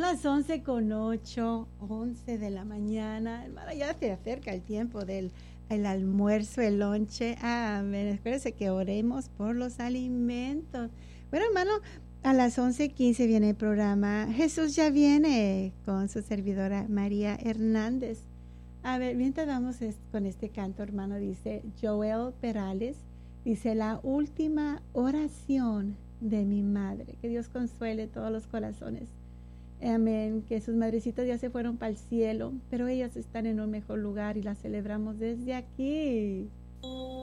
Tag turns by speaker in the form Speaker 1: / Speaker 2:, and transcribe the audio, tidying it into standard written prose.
Speaker 1: las 11:08, 11 de la mañana. Hermano, ya se acerca el tiempo del el almuerzo, el lonche. Amén. Espérese que oremos por los alimentos. Bueno, hermano, a las 11:15 viene el programa Jesús ya viene con su servidora María Hernández. A ver, mientras vamos con este canto, hermano, dice Joel Perales, dice la última oración de mi madre. Que Dios consuele todos los corazones. Amén, que sus madrecitas ya se fueron para el cielo, pero ellas están en un mejor lugar y las celebramos desde aquí.